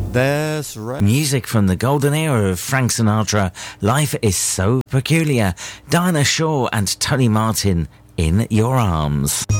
That's right. Music from the golden era of Frank Sinatra. Life is so peculiar. Dinah Shore and Tony Martin, In Your Arms.